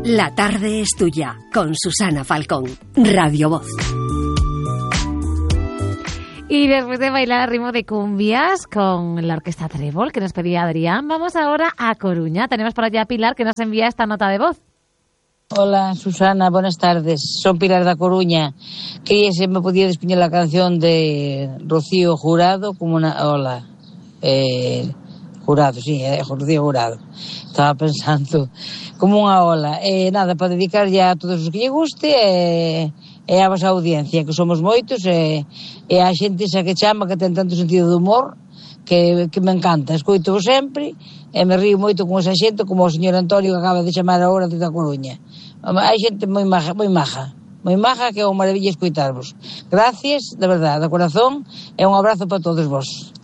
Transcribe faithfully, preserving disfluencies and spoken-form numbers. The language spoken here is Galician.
La tarde es tuya, con Susana Falcón, Radio Voz. Y después de bailar al ritmo de cumbias con la Orquesta Trébol, que nos pedía Adrián, vamos ahora a Coruña. Tenemos por allá a Pilar, que nos envía esta nota de voz. Hola, Susana, buenas tardes. Son Pilar da Coruña. Quería se me podía despeñar la canción de Rocío Jurado, como una... Hola, eh... Jurado, sí, é Rocío Jurado. Estaba pensando como unha ola. Eh, nada, para dedicar ya a todos os que lle guste e, e a vosa audiencia, que somos moitos, e, e a xente esa que chama, que ten tanto sentido de humor, que, que me encanta. Escoito sempre e me río moito con esa xente, como o señor Antonio que acaba de chamar agora de da Coruña. Hai xente moi maja, moi maja, moi maja, que é unha maravilla escoitarvos. Gracias, de verdade, de corazón, e un abrazo para todos vos.